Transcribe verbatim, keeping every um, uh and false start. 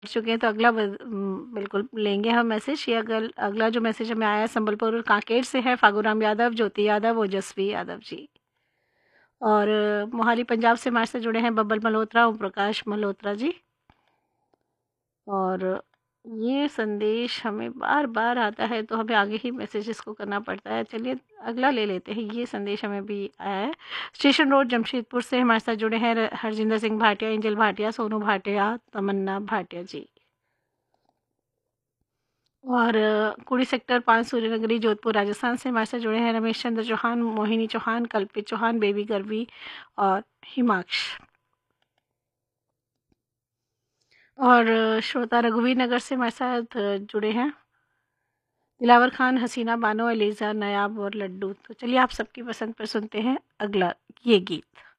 चुके हैं तो अगला बिल्कुल लेंगे हम मैसेज। ये अगल अगला जो मैसेज हमें आया है संबलपुर और कांकेर से है, फागूराम यादव, ज्योति यादव, ओजस्वी यादव जी। और मोहाली पंजाब से हमारे से जुड़े हैं बब्बल मल्होत्रा, ओम प्रकाश मल्होत्रा जी। और ये संदेश हमें बार बार आता है तो हमें आगे ही मैसेज इसको करना पड़ता है। चलिए अगला ले लेते हैं। ये संदेश हमें भी आया है स्टेशन रोड जमशेदपुर से हमारे साथ जुड़े हैं हरजिंदर सिंह भाटिया, एंजल भाटिया, सोनू भाटिया, तमन्ना भाटिया जी। और कुड़ी सेक्टर पाँच सूर्यनगरी जोधपुर राजस्थान से हमारे साथ जुड़े हैं रमेश चंद्र चौहान, मोहिनी चौहान, कल्पित चौहान, बेबी गर्वी और हिमाक्ष। और श्रोता रघुवीर नगर से हमारे साथ जुड़े हैं दिलावर खान, हसीना बानो, एलिजा, नयाब और लड्डू। तो चलिए आप सबकी पसंद पर सुनते हैं अगला ये गीत।